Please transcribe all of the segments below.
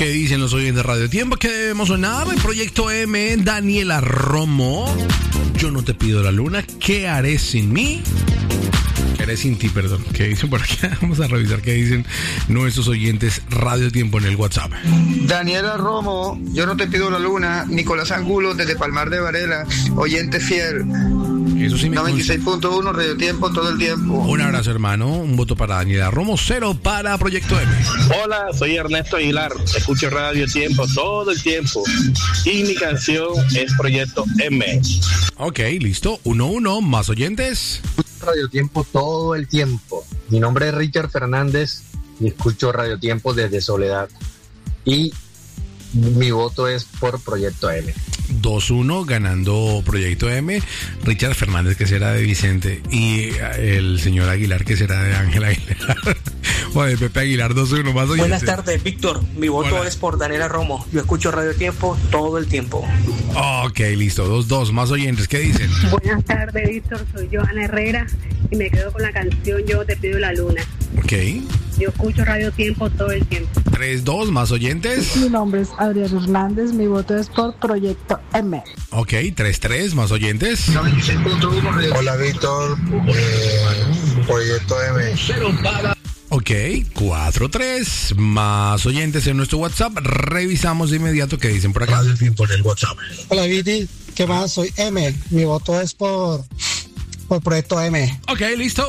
¿Qué dicen los oyentes de Radio Tiempo? ¿Qué debemos sonar? El Proyecto M, Daniela Romo. Yo no te pido la luna. ¿Qué haré sin mí? ¿Qué haré sin ti, perdón? ¿Qué dicen por acá? Vamos a revisar qué dicen nuestros oyentes Radio Tiempo en el WhatsApp. Daniela Romo, yo no te pido la luna. Nicolás Angulo desde Palmar de Varela, oyente fiel. Eso sí me 96.1 Radio Tiempo todo el tiempo. Un abrazo, hermano. Un voto para Daniela Romo, 0 para Proyecto M. Hola, soy Ernesto Aguilar. Escucho Radio Tiempo todo el tiempo. Y mi canción es Proyecto M. Ok, listo. 1-1. ¿Más oyentes? Radio Tiempo todo el tiempo. Mi nombre es Richard Fernández y escucho Radio Tiempo desde Soledad. Y mi voto es por Proyecto M. 2-1 ganando Proyecto M. Richard Fernández, que será de Vicente, y el señor Aguilar, que será de Ángel Aguilar. O de Pepe Aguilar. 2-1 más oyentes. Buenas tardes, Víctor. Mi voto Hola. es por Daniela Romo. Yo escucho Radio Tiempo todo el tiempo. Ok, listo. 2-2 más oyentes. ¿Qué dicen? Buenas tardes, Víctor. Soy Johanna Herrera y me quedo con la canción Yo te pido la luna. Ok. Yo escucho Radio Tiempo todo el tiempo. 3-2 más oyentes. Mi nombre es Adrián Hernández, mi voto es por Proyecto M. Ok, 3-3 más oyentes. 96.1 Radio. Hola, Víctor. Proyecto M. Ok, 4-3 más oyentes en nuestro WhatsApp. Revisamos de inmediato qué dicen por acá. Radio Tiempo en el WhatsApp. Hola, Viti. ¿Qué más? Soy M. Mi voto es por Proyecto M. Ok, listo.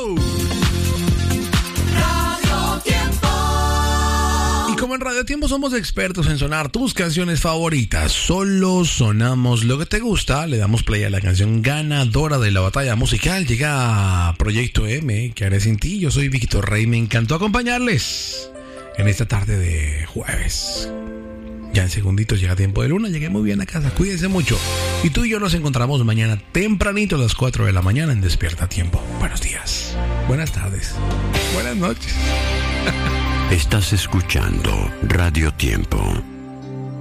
Y como en Radio Tiempo somos expertos en sonar tus canciones favoritas, solo sonamos lo que te gusta, le damos play a la canción ganadora de la batalla musical. Llega Proyecto M, ¿qué haré sin ti? Yo soy Víctor Rey, me encantó acompañarles en esta tarde de jueves. Ya en segunditos llega Tiempo de Luna, llegué muy bien a casa, cuídense mucho. Y tú y yo nos encontramos mañana tempranito a las 4 de la mañana en Despierta Tiempo. Buenos días, buenas tardes, buenas noches. Estás escuchando Radio Tiempo.